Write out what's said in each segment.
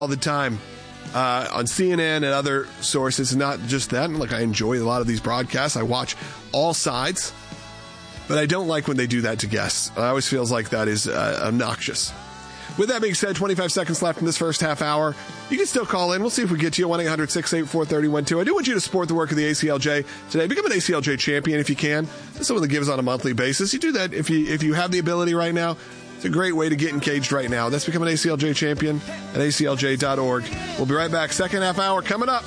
all the time on CNN and other sources. Not just that. Look, I enjoy a lot of these broadcasts. I watch all sides. But I don't like when they do that to guests. I always feels like that is obnoxious. With that being said, 25 seconds left in this first half hour. You can still call in. We'll see if we get to you. 1-800-684-3012. I do want you to support the work of the ACLJ today. Become an ACLJ champion if you can. That's someone that gives on a monthly basis. You do that if you have the ability right now. It's a great way to get engaged right now. That's become an ACLJ champion at aclj.org. We'll be right back. Second half hour coming up.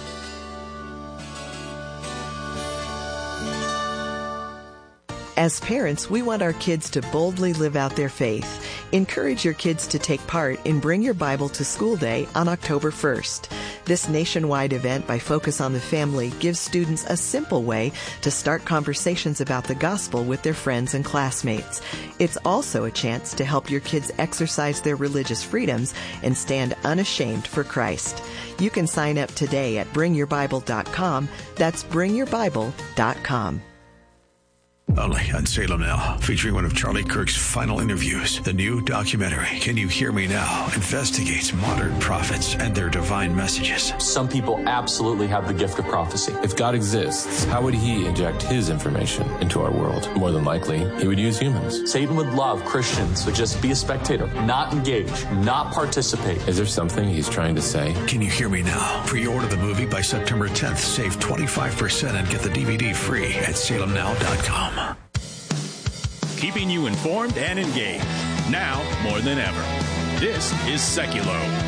As parents, we want our kids to boldly live out their faith. Encourage your kids to take part in Bring Your Bible to School Day on October 1st. This nationwide event by Focus on the Family gives students a simple way to start conversations about the gospel with their friends and classmates. It's also a chance to help your kids exercise their religious freedoms and stand unashamed for Christ. You can sign up today at bringyourbible.com. That's bringyourbible.com. Only on Salem Now, featuring one of Charlie Kirk's final interviews. The new documentary, Can You Hear Me Now?, investigates modern prophets and their divine messages. Some people absolutely have the gift of prophecy. If God exists, how would he inject his information into our world? More than likely, he would use humans. Satan would love Christians to just be a spectator, not engage, not participate. Is there something he's trying to say? Can You Hear Me Now? Pre-order the movie by September 10th. Save 25% and get the DVD free at salemnow.com. Keeping you informed and engaged, now more than ever. This is Seculo.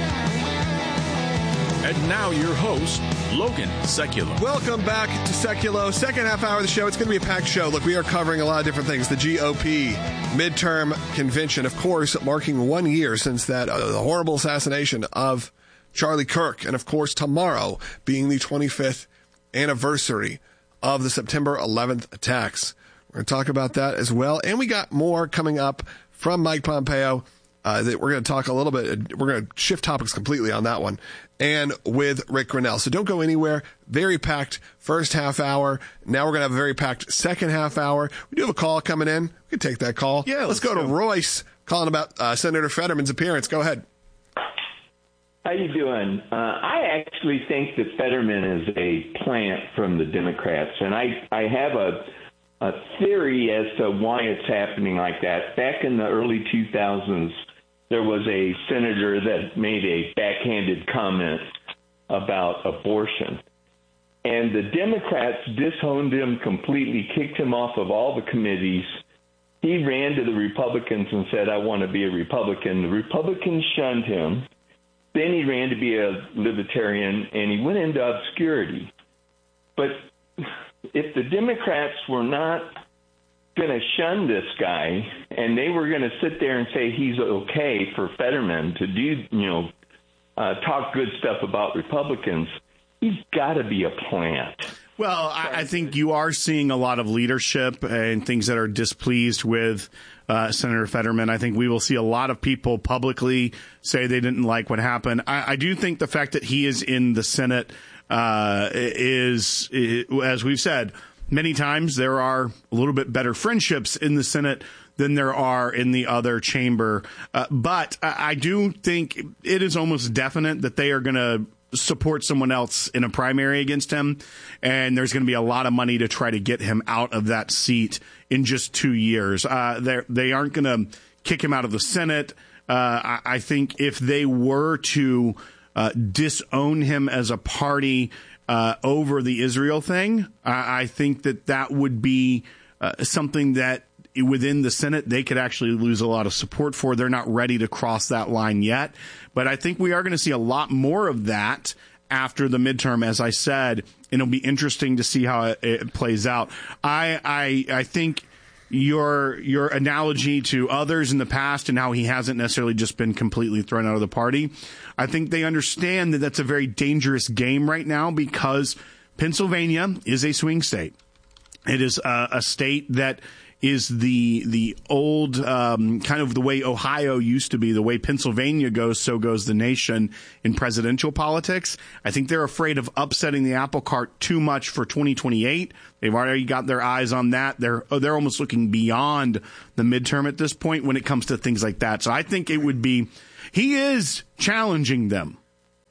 And now your host, Logan Seculo. Welcome back to Seculo. Second half hour of the show. It's going to be a packed show. Look, we are covering a lot of different things. The GOP midterm convention, of course, marking 1 year since that the horrible assassination of Charlie Kirk. And, of course, tomorrow being the 25th anniversary of the September 11th attacks. We're going to talk about that as well. And we got more coming up from Mike Pompeo that we're going to talk a little bit. We're going to shift topics completely on that one. And with Rick Grinnell. So don't go anywhere. Very packed first half hour. Now we're going to have a very packed second half hour. We do have a call coming in. We can take that call. Yeah, let's go to Royce calling about Senator Fetterman's appearance. Go ahead. How you doing? I actually think that Fetterman is a plant from the Democrats, and I have a theory as to why it's happening like that. Back in the early 2000s, there was a senator that made a backhanded comment about abortion. And the Democrats disowned him completely, kicked him off of all the committees. He ran to the Republicans and said, I want to be a Republican. The Republicans shunned him. Then he ran to be a libertarian, and he went into obscurity. But if the Democrats were not going to shun this guy and they were going to sit there and say he's okay for Fetterman to do, talk good stuff about Republicans, he's got to be a plant. Well, I think you are seeing a lot of leadership and things that are displeased with Senator Fetterman. I think we will see a lot of people publicly say they didn't like what happened. I do think the fact that he is in the Senate is, as we've said many times, there are a little bit better friendships in the Senate than there are in the other chamber. But I do think it is almost definite that they are going to support someone else in a primary against him. And there's going to be a lot of money to try to get him out of that seat in just 2 years. They aren't going to kick him out of the Senate. I think if they were to disown him as a party over the Israel thing, I think that would be something that within the Senate they could actually lose a lot of support for. They're not ready to cross that line yet. But I think we are going to see a lot more of that after the midterm, as I said, and it'll be interesting to see how it plays out. I think your analogy to others in the past and how he hasn't necessarily just been completely thrown out of the party, I think they understand that that's a very dangerous game right now because Pennsylvania is a swing state. It is a state that is the old kind of the way Ohio used to be, the way Pennsylvania goes, so goes the nation in presidential politics. I think they're afraid of upsetting the apple cart too much for 2028. They've already got their eyes on that. They're almost looking beyond the midterm at this point when it comes to things like that. So I think it would be, he is challenging them.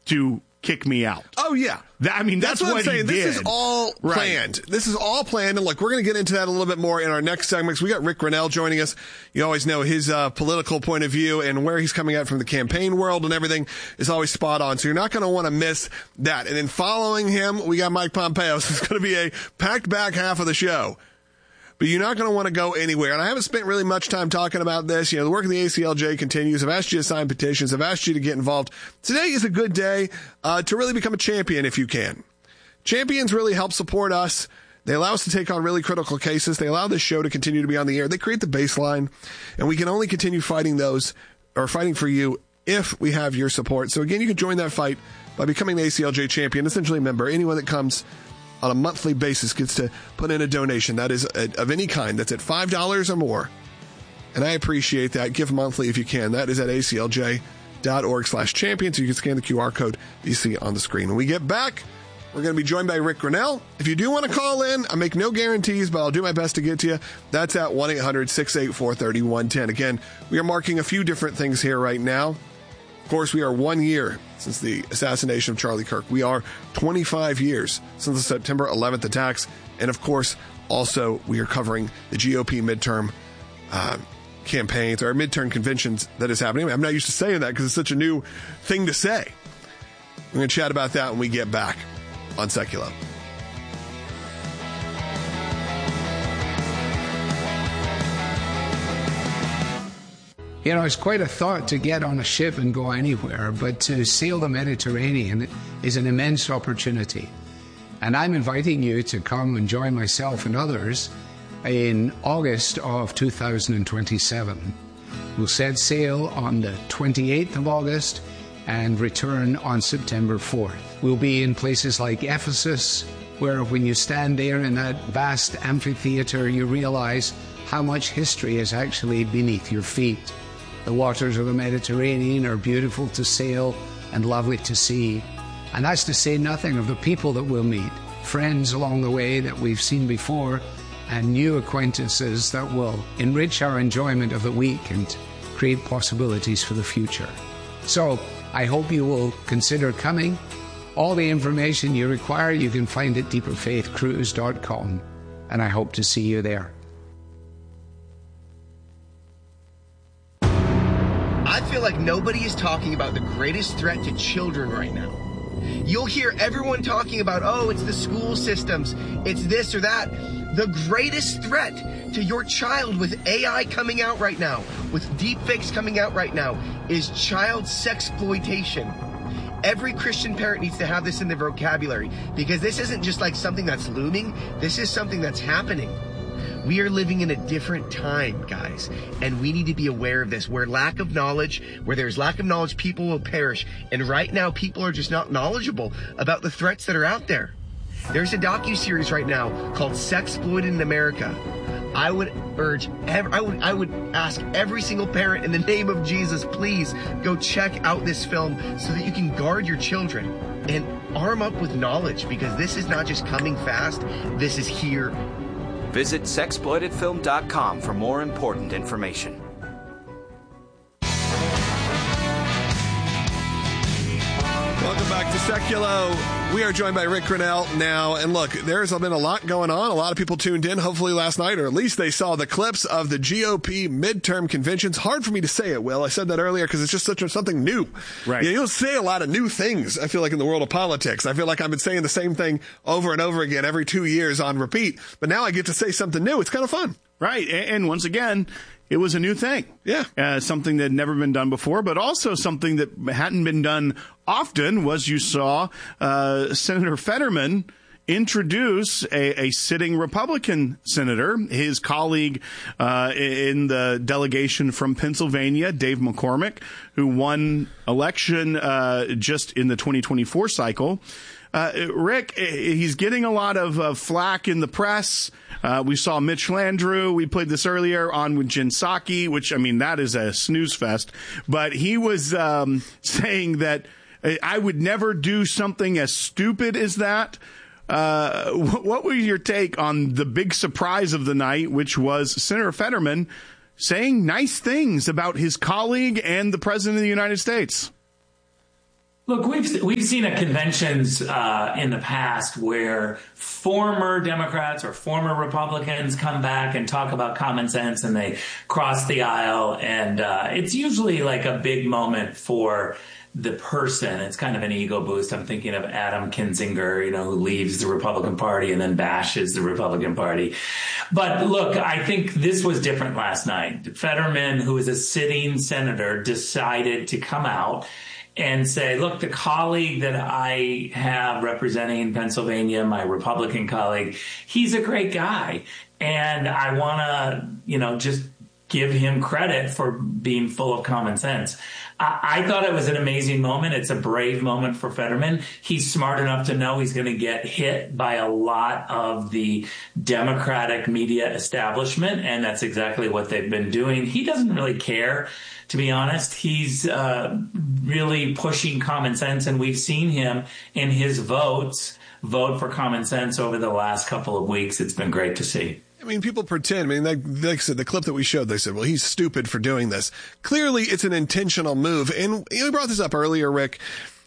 to kick me out. Oh, yeah. That's what I'm saying. This is all planned. Right. This is all planned. And look, we're going to get into that a little bit more in our next segments. We got Rick Grinnell joining us. You always know his political point of view and where he's coming out from the campaign world and everything is always spot on. So you're not going to want to miss that. And then following him, we got Mike Pompeo. So it's going to be a packed back half of the show. But you're not going to want to go anywhere. And I haven't spent really much time talking about this. The work of the ACLJ continues. I've asked you to sign petitions. I've asked you to get involved. Today is a good day to really become a champion if you can. Champions really help support us. They allow us to take on really critical cases. They allow this show to continue to be on the air. They create the baseline. And we can only continue fighting for you if we have your support. So again, you can join that fight by becoming the ACLJ champion, essentially a member. Anyone that comes on a monthly basis gets to put in a donation that is of any kind. That's at $5 or more. And I appreciate that. Give monthly if you can. That is at aclj.org/champion. So you can scan the QR code you see on the screen. When we get back, we're going to be joined by Rick Grinnell. If you do want to call in, I make no guarantees, but I'll do my best to get to you. That's at 1-800-684-3110. Again, we are marking a few different things here right now. Of course, we are 1 year since the assassination of Charlie Kirk. We are 25 years since the September 11th attacks. And of course, also, we are covering the GOP midterm campaigns or midterm conventions that is happening. I'm not used to saying that because it's such a new thing to say. We're going to chat about that when we get back on Seculo. It's quite a thought to get on a ship and go anywhere, but to sail the Mediterranean is an immense opportunity. And I'm inviting you to come and join myself and others in August of 2027. We'll set sail on the 28th of August and return on September 4th. We'll be in places like Ephesus, where when you stand there in that vast amphitheater, you realize how much history is actually beneath your feet. The waters of the Mediterranean are beautiful to sail and lovely to see. And that's to say nothing of the people that we'll meet, friends along the way that we've seen before, and new acquaintances that will enrich our enjoyment of the week and create possibilities for the future. So I hope you will consider coming. All the information you require you can find at deeperfaithcruise.com, and I hope to see you there. I feel like nobody is talking about the greatest threat to children right now. You'll hear everyone talking about, it's the school systems, it's this or that. The greatest threat to your child with AI coming out right now, with deepfakes coming out right now, is child sexploitation. Every Christian parent needs to have this in their vocabulary, because this isn't just like something that's looming, this is something that's happening. We are living in a different time, guys, and we need to be aware of this. Where there's lack of knowledge, people will perish. And right now, people are just not knowledgeable about the threats that are out there. There's a docuseries right now called Sexploited in America. I would ask every single parent in the name of Jesus, please go check out this film so that you can guard your children and arm up with knowledge, because this is not just coming fast, this is here. Visit sexploitedfilm.com for more important information. Welcome back to Seculo. We are joined by Rick Grinnell now. And look, there's been a lot going on. A lot of people tuned in, hopefully last night, or at least they saw the clips of the GOP midterm conventions. Hard for me to say it, Will. I said that earlier because it's just something new. Right. You don't say a lot of new things, I feel like, in the world of politics. I feel like I've been saying the same thing over and over again every 2 years on repeat. But now I get to say something new. It's kind of fun. Right. And once again, it was a new thing. Yeah. Something that had never been done before, but also something that hadn't been done often was you saw Senator Fetterman introduce a sitting Republican senator, his colleague in the delegation from Pennsylvania, Dave McCormick, who won election just in the 2024 cycle. Rick, he's getting a lot of flack in the press. We saw Mitch Landrieu. We played this earlier on with Jen Psaki, which, that is a snooze fest. But he was saying that I would never do something as stupid as that. What was your take on the big surprise of the night, which was Senator Fetterman saying nice things about his colleague and the President of the United States? Look, we've seen at conventions in the past where former Democrats or former Republicans come back and talk about common sense, and they cross the aisle, and it's usually like a big moment for the person. It's kind of an ego boost. I'm thinking of Adam Kinzinger, who leaves the Republican Party and then bashes the Republican Party. But look, I think this was different last night. Fetterman, who is a sitting senator, decided to come out and say, look, the colleague that I have representing Pennsylvania, my Republican colleague, he's a great guy. And I want to, just give him credit for being full of common sense. I thought it was an amazing moment. It's a brave moment for Fetterman. He's smart enough to know he's going to get hit by a lot of the Democratic media establishment, and that's exactly what they've been doing. He doesn't really care, to be honest. He's really pushing common sense, and we've seen him in his vote for common sense over the last couple of weeks. It's been great to see. I mean, people pretend. I mean, like I said, the clip that we showed, they said, well, he's stupid for doing this. Clearly, it's an intentional move. And we brought this up earlier, Rick.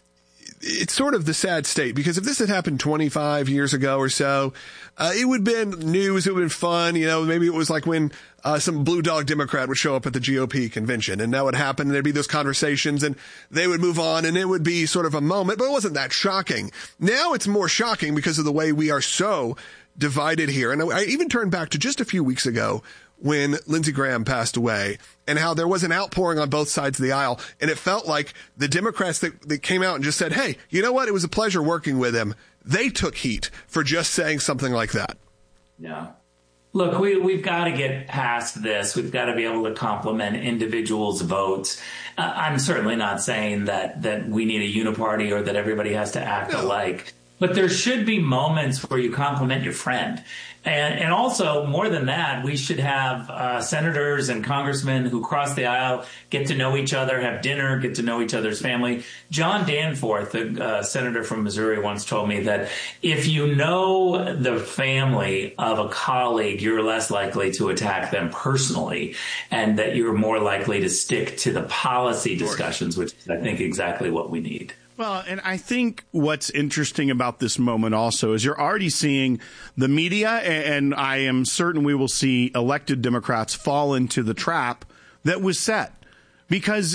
It's sort of the sad state, because if this had happened 25 years ago or so, it would have been news. It would have been fun. Maybe it was like when some blue dog Democrat would show up at the GOP convention, and that would happen, and there'd be those conversations, and they would move on, and it would be sort of a moment, but it wasn't that shocking. Now it's more shocking because of the way we are so divided here. And I even turned back to just a few weeks ago when Lindsey Graham passed away, and how there was an outpouring on both sides of the aisle. And it felt like the Democrats that came out and just said, hey, you know what? It was a pleasure working with him. They took heat for just saying something like that. Yeah. Look, we've got to get past this. We've got to be able to compliment individuals' votes. I'm certainly not saying that we need a uniparty or that everybody has to act alike. But there should be moments where you compliment your friend. And also, more than that, we should have senators and congressmen who cross the aisle, get to know each other, have dinner, get to know each other's family. John Danforth, the senator from Missouri, once told me that if you know the family of a colleague, you're less likely to attack them personally, and that you're more likely to stick to the policy discussions, which is, I think, exactly what we need. Well, and I think what's interesting about this moment also is you're already seeing the media, and I am certain we will see elected Democrats fall into the trap that was set. Because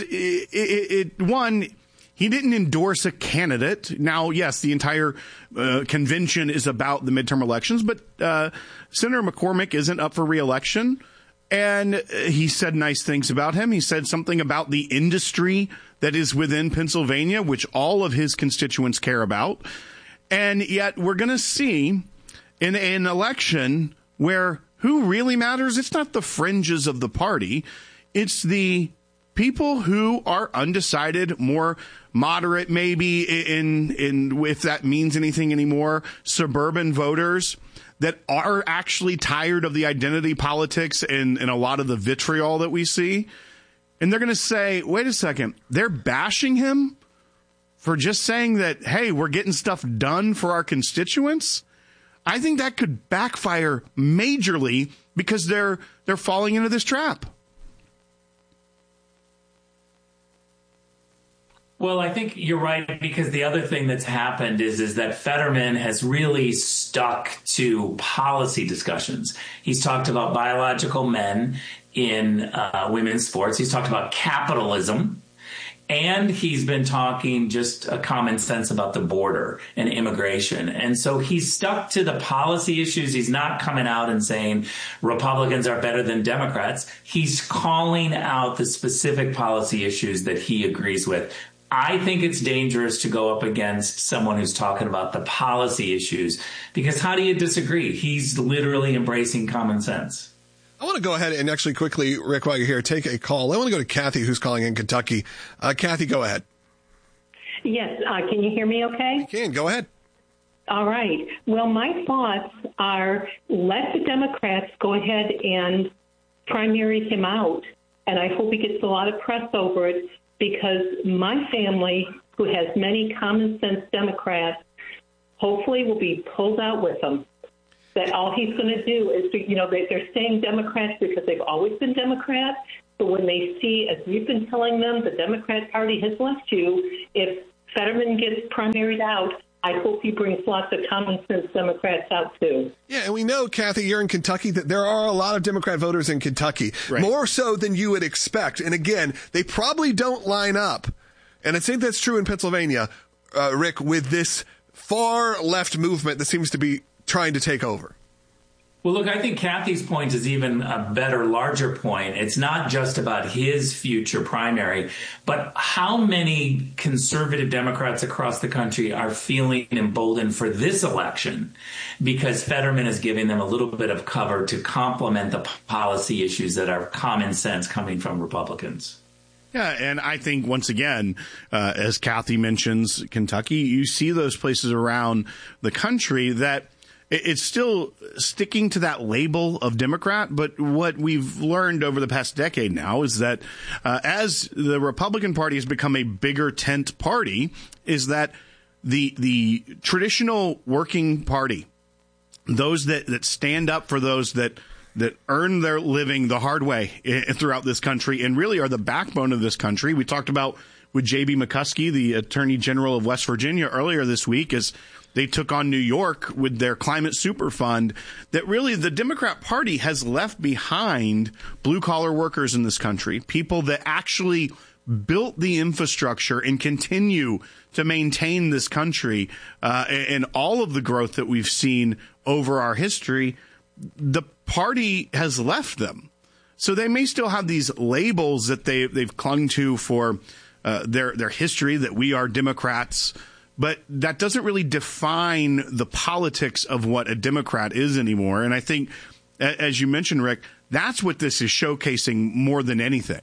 one, he didn't endorse a candidate. Now, yes, the entire convention is about the midterm elections, but Senator McCormick isn't up for re-election. And he said nice things about him. He said something about the industry that is within Pennsylvania, which all of his constituents care about. And yet we're going to see in an election where who really matters? It's not the fringes of the party. It's the people who are undecided, more moderate, maybe in if that means anything anymore, suburban voters that are actually tired of the identity politics and a lot of the vitriol that we see. And they're going to say, wait a second, they're bashing him for just saying that, hey, we're getting stuff done for our constituents. I think that could backfire majorly because they're falling into this trap. Well, I think you're right, because the other thing that's happened is that Fetterman has really stuck to policy discussions. He's talked about biological men in women's sports. He's talked about capitalism. And he's been talking just a common sense about the border and immigration. And so he's stuck to the policy issues. He's not coming out and saying Republicans are better than Democrats. He's calling out the specific policy issues that he agrees with. I think it's dangerous to go up against someone who's talking about the policy issues, because how do you disagree? He's literally embracing common sense. I want to go ahead and actually quickly, Rick, while you're here, take a call. I want to go to Kathy, who's calling in Kentucky. Kathy, go ahead. Yes. Can you hear me okay? I can. Go ahead. All right. Well, my thoughts are let the Democrats go ahead and primary him out. And I hope he gets a lot of press over it, because my family, who has many common sense Democrats, hopefully will be pulled out with him. That all he's going to do is, they're saying Democrats because they've always been Democrats. But when they see, as we've been telling them, the Democrat Party has left you, if Fetterman gets primaried out, I hope he brings lots of common sense Democrats out, too. Yeah, and we know, Kathy, you're in Kentucky, that there are a lot of Democrat voters in Kentucky, more so than you would expect. And again, they probably don't line up. And I think that's true in Pennsylvania, Rick, with this far left movement that seems to be trying to take over. Well, look, I think Kathy's point is even a better, larger point. It's not just about his future primary, but how many conservative Democrats across the country are feeling emboldened for this election because Fetterman is giving them a little bit of cover to complement the policy issues that are common sense coming from Republicans. Yeah, and I think, once again, as Kathy mentions, Kentucky, you see those places around the country that it's still sticking to that label of Democrat, but what we've learned over the past decade now is that as the Republican Party has become a bigger tent party, is that the traditional working party, those that stand up for those that earn their living the hard way throughout this country and really are the backbone of this country. We talked about with J.B. McCuskey, the Attorney General of West Virginia, earlier this week as they took on New York with their climate super fund, that really the Democrat Party has left behind blue-collar workers in this country, people that actually built the infrastructure and continue to maintain this country and all of the growth that we've seen over our history. The party has left them. So they may still have these labels that they've clung to for their history, that we are Democrats, but that doesn't really define the politics of what a Democrat is anymore. And I think, as you mentioned, Rick, that's what this is showcasing more than anything.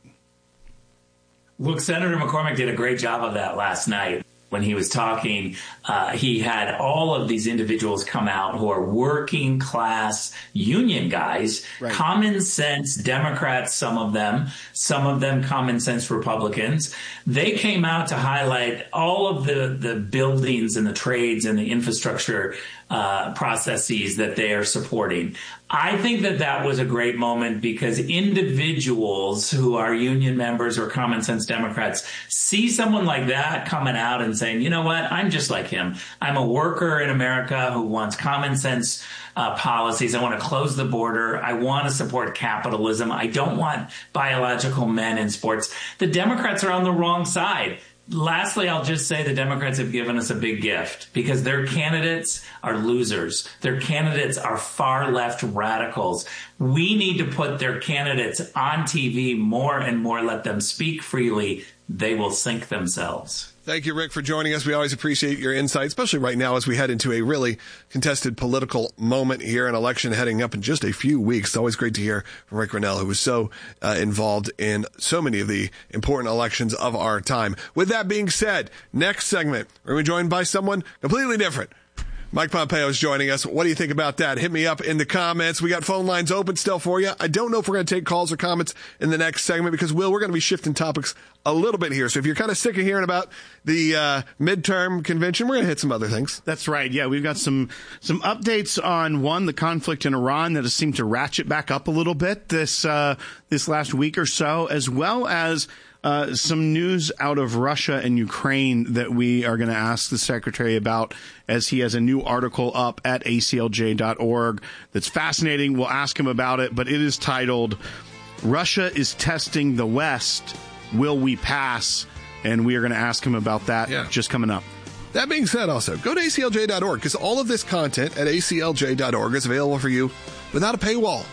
Look, Senator McCormick did a great job of that last night. When he was talking, he had all of these individuals come out who are working class union guys, right. Common sense Democrats, some of them common sense Republicans. They came out to highlight all of the buildings and the trades and the infrastructure processes that they are supporting. I think that was a great moment because individuals who are union members or common sense Democrats see someone like that coming out and saying, you know what, I'm just like him. I'm a worker in America who wants common sense policies. I want to close the border. I want to support capitalism. I don't want biological men in sports. The Democrats are on the wrong side. Lastly, I'll just say the Democrats have given us a big gift because their candidates are losers. Their candidates are far left radicals. We need to put their candidates on TV more and more, let them speak freely. They will sink themselves. Thank you, Rick, for joining us. We always appreciate your insight, especially right now as we head into a really contested political moment here, an election heading up in just a few weeks. It's always great to hear from Rick Grenell, who was so involved in so many of the important elections of our time. With that being said, next segment, we're going to be joined by someone completely different. Mike Pompeo is joining us. What do you think about that? Hit me up in the comments. We got phone lines open still for you. I don't know if we're going to take calls or comments in the next segment because, Will, we're going to be shifting topics a little bit here. So if you're kind of sick of hearing about the midterm convention, we're going to hit some other things. That's right. Yeah, we've got some updates on, the conflict in Iran that has seemed to ratchet back up a little bit this last week or so, as well as some news out of Russia and Ukraine that we are going to ask the secretary about, as he has a new article up at aclj.org that's fascinating. We'll ask him about it, but it is titled, "Russia is Testing the West. Will we pass?" And we are going to ask him about that just coming up. That being said, also, go to aclj.org because all of this content at aclj.org is available for you without a paywall.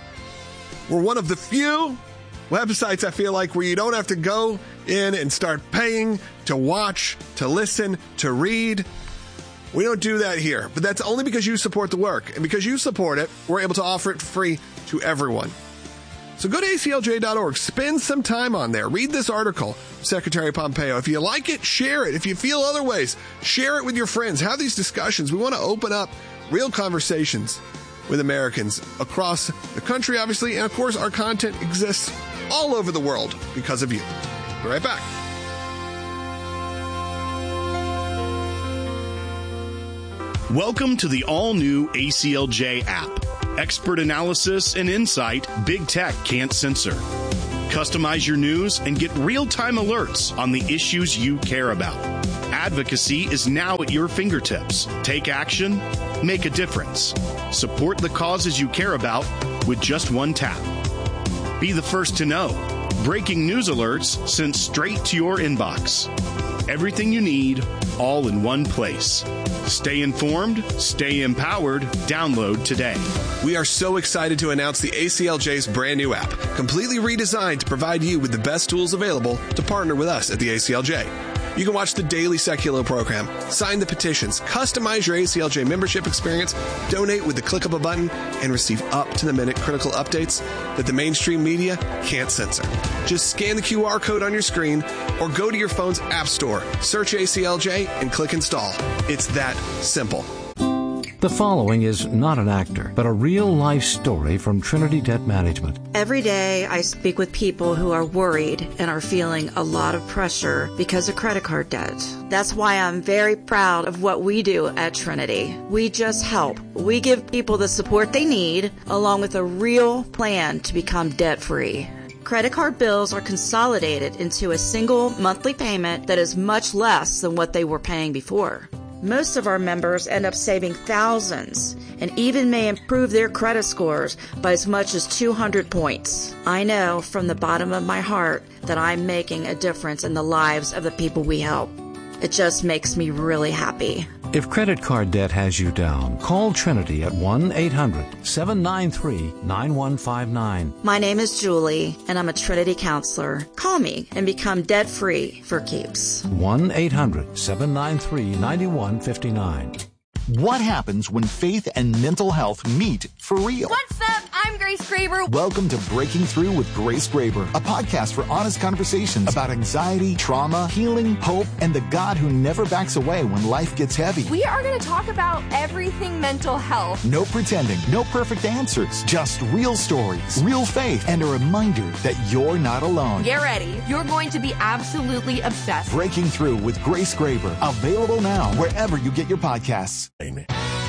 We're one of the few websites, I feel like, where you don't have to go in and start paying to watch, to listen, to read. We don't do that here, but that's only because you support the work. And because you support it, we're able to offer it free to everyone. So go to aclj.org, spend some time on there, read this article, Secretary Pompeo. If you like it, share it. If you feel other ways, share it with your friends. Have these discussions. We want to open up real conversations with Americans across the country, obviously, and of course our content exists all over the world because of you. Be right back. Welcome to the all-new ACLJ app. Expert analysis and insight big tech can't censor. Customize your news and get real-time alerts on the issues you care about. Advocacy is now at your fingertips. Take action, make a difference. Support the causes you care about with just one tap. Be the first to know. Breaking news alerts sent straight to your inbox. Everything you need, all in one place. Stay informed, stay empowered. Download today. We are so excited to announce the ACLJ's brand new app, completely redesigned to provide you with the best tools available to partner with us at the ACLJ. You can watch the daily Seculo program, sign the petitions, customize your ACLJ membership experience, donate with the click of a button, and receive up-to-the-minute critical updates that the mainstream media can't censor. Just scan the QR code on your screen or go to your phone's app store, search ACLJ, and click install. It's that simple. The following is not an actor, but a real-life story from Trinity Debt Management. Every day I speak with people who are worried and are feeling a lot of pressure because of credit card debt. That's why I'm very proud of what we do at Trinity. We just help. We give people the support they need, along with a real plan to become debt-free. Credit card bills are consolidated into a single monthly payment that is much less than what they were paying before. Most of our members end up saving thousands and even may improve their credit scores by as much as 200 points. I know from the bottom of my heart that I'm making a difference in the lives of the people we help. It just makes me really happy. If credit card debt has you down, call Trinity at 1-800-793-9159. My name is Julie, and I'm a Trinity counselor. Call me and become debt-free for keeps. 1-800-793-9159. What happens when faith and mental health meet for real? What's up? I'm Grace Graber. Welcome to Breaking Through with Grace Graber, a podcast for honest conversations about anxiety, trauma, healing, hope, and the God who never backs away when life gets heavy. We are going to talk about everything mental health. No pretending, no perfect answers, just real stories, real faith, and a reminder that you're not alone. Get ready. You're going to be absolutely obsessed. Breaking Through with Grace Graber, available now wherever you get your podcasts. Amen.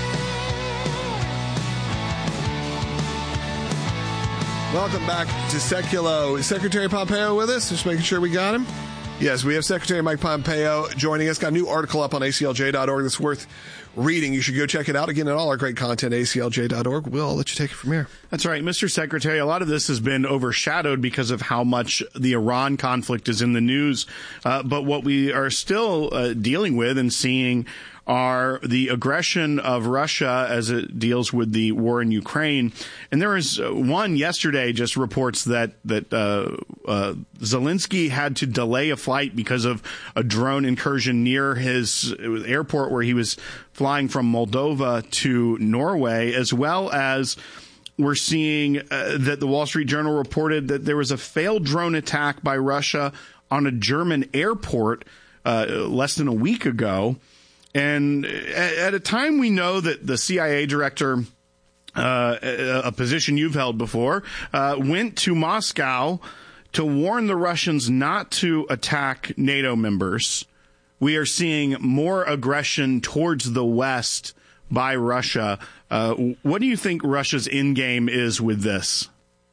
Welcome back to Seculo. Is Secretary Pompeo with us? Just making sure we got him. Yes, we have Secretary Mike Pompeo joining us. Got a new article up on ACLJ.org that's worth reading. You should go check it out. Again, and all our great content, ACLJ.org. Will, I'll let you take it from here. That's right, Mr. Secretary. A lot of this has been overshadowed because of how much the Iran conflict is in the news. But what we are still dealing with and seeing are the aggression of Russia as it deals with the war in Ukraine. And there is one yesterday just reports that Zelensky had to delay a flight because of a drone incursion near his airport where he was flying from Moldova to Norway, as well as we're seeing that the Wall Street Journal reported that there was a failed drone attack by Russia on a German airport less than a week ago. And at a time we know that the CIA director, a position you've held before, went to Moscow to warn the Russians not to attack NATO members, we are seeing more aggression towards the West by Russia. What do you think Russia's end game is with this?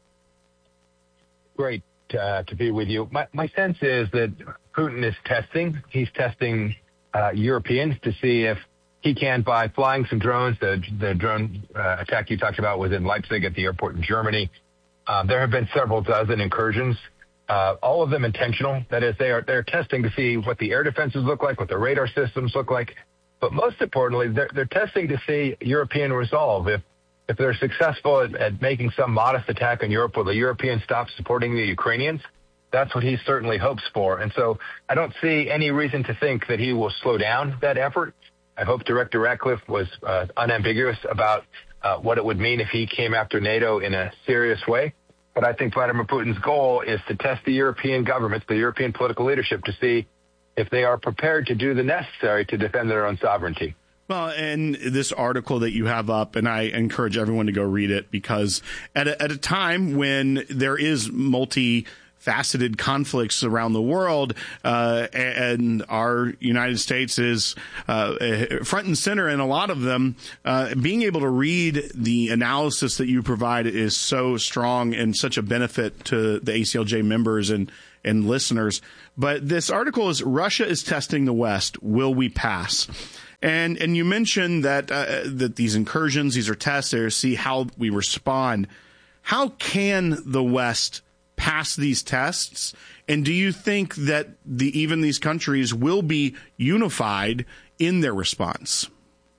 Great to be with you. My sense is that Putin is testing. He's testing Europeans to see if he can, by flying some drones. The drone attack you talked about was in Leipzig at the airport in Germany. There have been several dozen incursions, all of them intentional. That is, they're testing to see what the air defenses look like, what the radar systems look like. But most importantly, they're testing to see European resolve. If they're successful at making some modest attack on Europe, will the Europeans stop supporting the Ukrainians? That's what he certainly hopes for. And so I don't see any reason to think that he will slow down that effort. I hope Director Ratcliffe was unambiguous about what it would mean if he came after NATO in a serious way. But I think Vladimir Putin's goal is to test the European governments, the European political leadership, to see if they are prepared to do the necessary to defend their own sovereignty. Well, and this article that you have up, and I encourage everyone to go read it, because at a time when there is multi-faceted conflicts around the world, and our United States is front and center in a lot of them, being able to read the analysis that you provide is so strong and such a benefit to the ACLJ members and and listeners. But this article is Russia is testing the West. Will we pass? And you mentioned that that these incursions, these are tests to see how we respond. How can the West pass these tests? And do you think that even these countries will be unified in their response?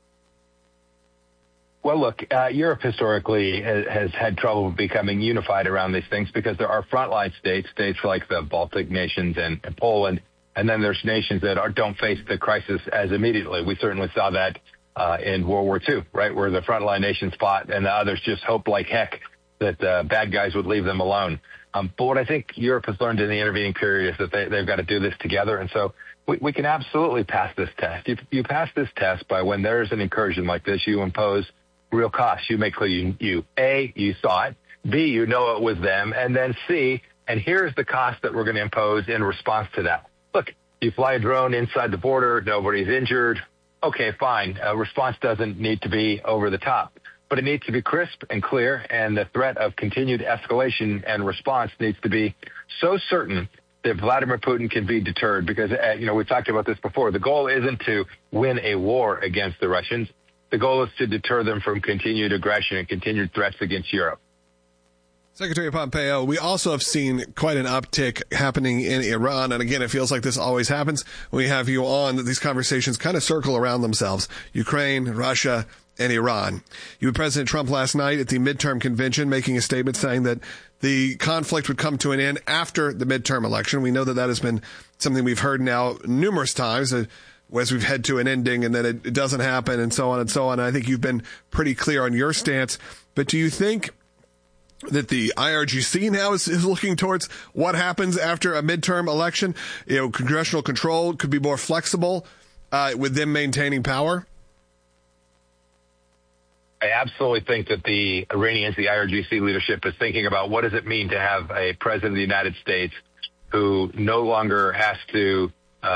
Well, look, Europe historically has had trouble becoming unified around these things because there are frontline states like the Baltic nations and Poland, and then there's nations that don't face the crisis as immediately. We certainly saw that in World War II, right, where the frontline nations fought and the others just hoped like heck that bad guys would leave them alone. But what I think Europe has learned in the intervening period is that they've got to do this together, and so we can absolutely pass this test. You pass this test by when there's an incursion like this, you impose real costs. You make clear you saw it, B, you know it was them, and then C, and here's the cost that we're going to impose in response to that. Look, you fly a drone inside the border, nobody's injured. Okay, fine. A response doesn't need to be over the top, but it needs to be crisp and clear, and the threat of continued escalation and response needs to be so certain that Vladimir Putin can be deterred because, we've talked about this before. The goal isn't to win a war against the Russians. The goal is to deter them from continued aggression and continued threats against Europe. Secretary Pompeo, we also have seen quite an uptick happening in Iran. And again, it feels like this always happens when we have you on, that these conversations kind of circle around themselves. Ukraine, Russia, and Iran. You had President Trump last night at the midterm convention making a statement saying that the conflict would come to an end after the midterm election. We know that has been something we've heard now numerous times, as we've head to an ending and then it doesn't happen and so on and so on. And I think you've been pretty clear on your stance. But do you think that the IRGC now is looking towards what happens after a midterm election? Congressional control could be more flexible with them maintaining power? I absolutely think that the Iranians, the IRGC leadership, is thinking about what does it mean to have a president of the United States who no longer has to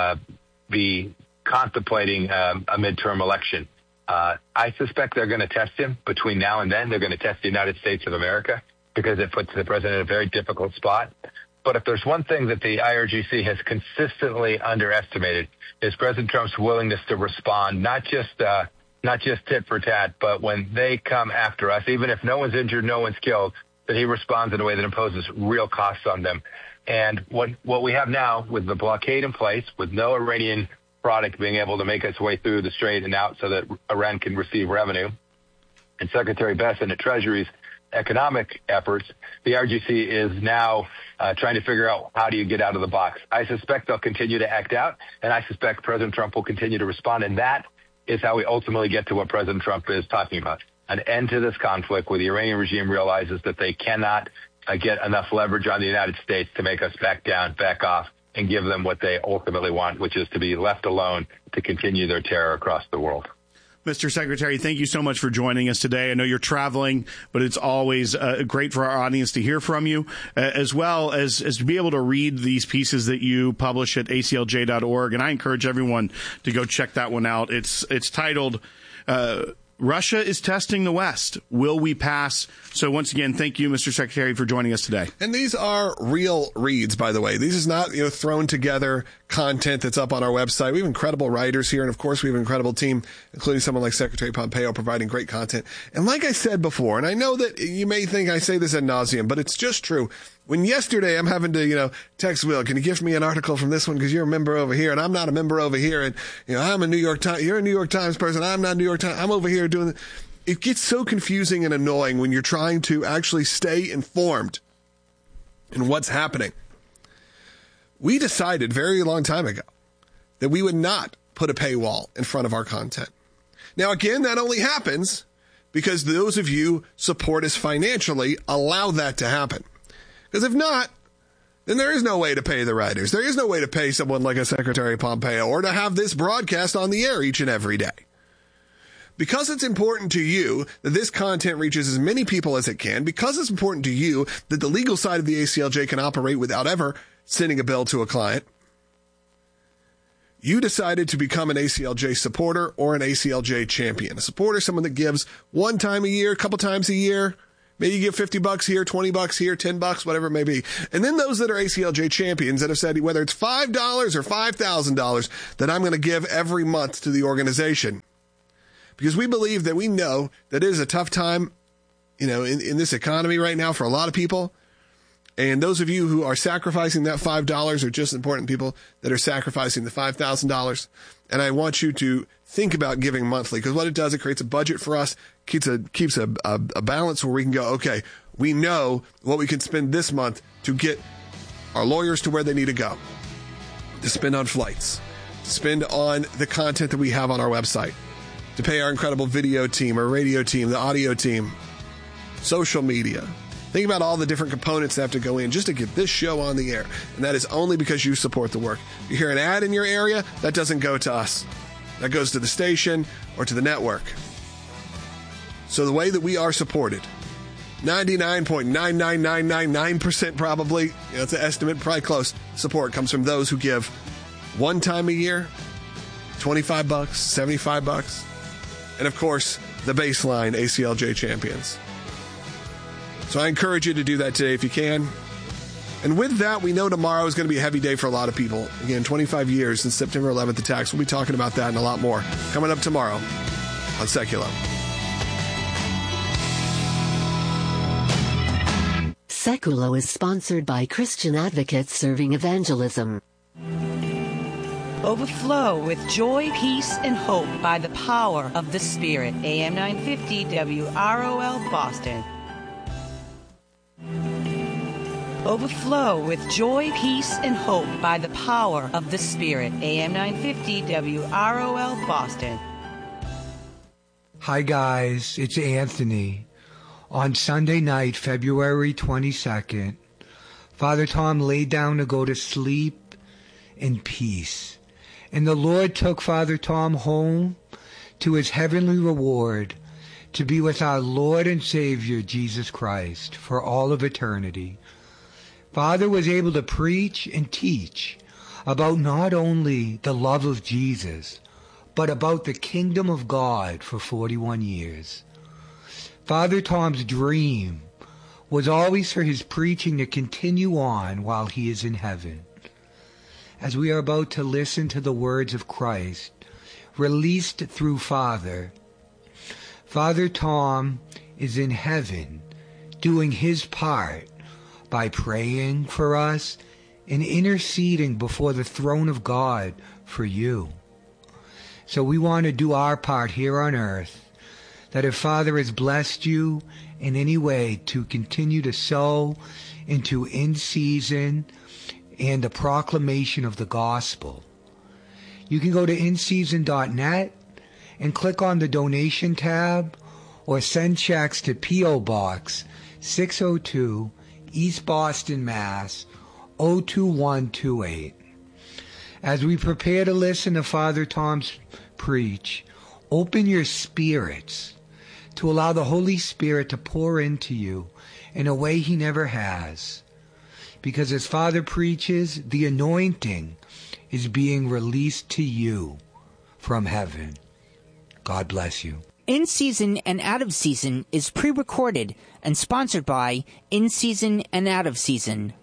be contemplating a midterm election. I suspect they're going to test him between now and then. They're going to test the United States of America because it puts the president in a very difficult spot. But if there's one thing that the IRGC has consistently underestimated is President Trump's willingness to respond, not just tit for tat, but when they come after us, even if no one's injured, no one's killed, that he responds in a way that imposes real costs on them. And what we have now with the blockade in place, with no Iranian product being able to make its way through the strait and out so that Iran can receive revenue, and Secretary Bessent at Treasury's economic efforts, the IRGC is now trying to figure out how do you get out of the box. I suspect they'll continue to act out, and I suspect President Trump will continue to respond, and that is how we ultimately get to what President Trump is talking about, an end to this conflict where the Iranian regime realizes that they cannot get enough leverage on the United States to make us back down, back off, and give them what they ultimately want, which is to be left alone to continue their terror across the world. Mr. Secretary, thank you so much for joining us today. I know you're traveling, but it's always great for our audience to hear from you, as well as to be able to read these pieces that you publish at aclj.org. And I encourage everyone to go check that one out. It's titled Russia is testing the West. Will we pass? So once again, thank you, Mr. Secretary, for joining us today. And these are real reads, by the way. This is not thrown together content that's up on our website. We have incredible writers here, and of course we have an incredible team, including someone like Secretary Pompeo providing great content. And like I said before, and I know that you may think I say this ad nauseum, but it's just true. When yesterday I'm having to, text Will, can you give me an article from this one because you're a member over here and I'm not a member over here, and I'm a New York Times, you're a New York Times person, I'm not New York Times, I'm over here doing it gets so confusing and annoying when you're trying to actually stay informed in what's happening. We decided very long time ago that we would not put a paywall in front of our content. Now, again, that only happens because those of you support us financially allow that to happen. Because if not, then there is no way to pay the writers. There is no way to pay someone like a Secretary Pompeo or to have this broadcast on the air each and every day. Because it's important to you that this content reaches as many people as it can, because it's important to you that the legal side of the ACLJ can operate without ever sending a bill to a client, you decided to become an ACLJ supporter or an ACLJ champion. A supporter, someone that gives one time a year, a couple times a year, Maybe you give $50 here, $20 here, $10, whatever it may be. And then those that are ACLJ champions that have said whether it's $5 or $5,000 that I'm going to give every month to the organization. Because we believe that we know that it is a tough time, in this economy right now for a lot of people. And those of you who are sacrificing that $5 are just important people that are sacrificing the $5,000. And I want you to think about giving monthly, because what it does, it creates a budget for us, keeps a balance where we can go, okay, we know what we can spend this month to get our lawyers to where they need to go, to spend on flights, to spend on the content that we have on our website, to pay our incredible video team, our radio team, the audio team, social media. Think about all the different components that have to go in just to get this show on the air. And that is only because you support the work. You hear an ad in your area, that doesn't go to us. That goes to the station or to the network. So the way that we are supported, 99.99999% probably, it's an estimate, probably close, support comes from those who give one time a year, $25, $75, and of course, the baseline ACLJ champions. So I encourage you to do that today if you can. And with that, we know tomorrow is going to be a heavy day for a lot of people. Again, 25 years since September 11th attacks. We'll be talking about that and a lot more coming up tomorrow on Seculo. Seculo is sponsored by Christian Advocates Serving Evangelism. Overflow with joy, peace, and hope by the power of the Spirit. AM 950 WROL Boston. Overflow with joy, peace, and hope by the power of the Spirit. AM 950 WROL Boston. Hi guys, it's Anthony. On Sunday night, February 22nd, Father Tom laid down to go to sleep in peace. And the Lord took Father Tom home to his heavenly reward to be with our Lord and Savior, Jesus Christ, for all of eternity. Father was able to preach and teach about not only the love of Jesus, but about the kingdom of God for 41 years. Father Tom's dream was always for his preaching to continue on while he is in heaven. As we are about to listen to the words of Christ, released through Father, Father Tom is in heaven doing his part by praying for us and interceding before the throne of God for you. So we want to do our part here on earth, that if Father has blessed you in any way to continue to sow into in season and the proclamation of the gospel, you can go to inseason.net and click on the donation tab or send checks to P.O. Box 602 East Boston, Mass. 02128. As we prepare to listen to Father Tom's preach, open your spirits to allow the Holy Spirit to pour into you in a way he never has. Because as Father preaches, the anointing is being released to you from heaven. God bless you. In Season and Out of Season is pre-recorded and sponsored by In Season and Out of Season